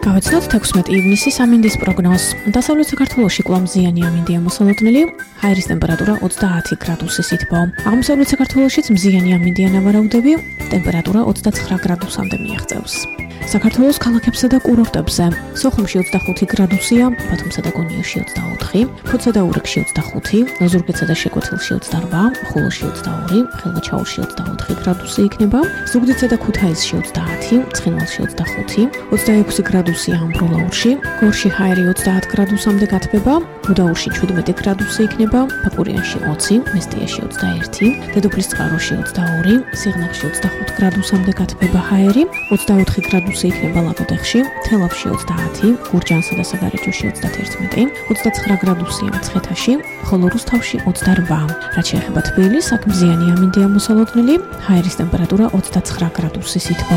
გავეცნოთ 16 ივნისის ამინდის პროგნოზს. დასავლეთ საქართველოში კვლავ მზიანი ამინდია მოსალოდნელი, ჰაერის ტემპერატურა 30 გრადუსის ითბო. აღმოსავლეთ საქართველოშიც მზიანი ამინდია ნავარაუდები, ტემპერატურა 29 გრადუსამდე მიაღწევს. საქართველოს ქალაქებსა და კურორტებზე სოხუმში 25 გრადუსია, ბათუმსა და გონიოში 24, ფოთსა და ურეკში 25, ზუგდიდსა და შეკვეთილში 28, ხულოში 22, ხელვაჩაურში 24 გრადუსი იქნება, ზუგდიდსა და ქუთაისში 30, ცხინვალში 25, 26 გრადუსია ამბროლაურში, გორში ჰაერი 30 გრადუსამდე გათბება, გუდაურში 17 გრადუსი იქნება, ფაკურიანში 20, მესტიაში 21, დედოფლის წყაროში 22, სიღნაღში 25 გრადუსამდე გათბება ჰაერი, 24 გრადუსი იქნება ლაგოდეხში, თელავში 30, გურჯაანსა და საგარეჯოში 31, 29 გრადუსია მცხეთაში, ხოლო რუსთავში 28. რაც შეეხება თბილისს, აქ მზიანი ამინდია მოსალოდნელი, ჰაერის ტემპერატურა 29 გრადუსის ითბო.